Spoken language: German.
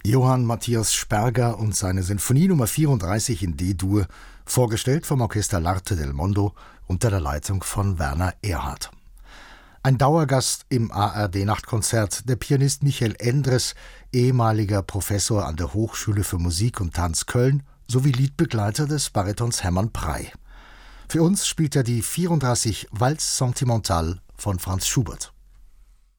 Johann Matthias Sperger und seine Sinfonie Nummer 34 in D-Dur, vorgestellt vom Orchester L'Arte del Mondo unter der Leitung von Werner Erhardt. Ein Dauergast im ARD-Nachtkonzert, der Pianist Michael Endres, ehemaliger Professor an der Hochschule für Musik und Tanz Köln sowie Liedbegleiter des Baritons Hermann Prey. Für uns spielt er die 34 Valse Sentimentale von Franz Schubert.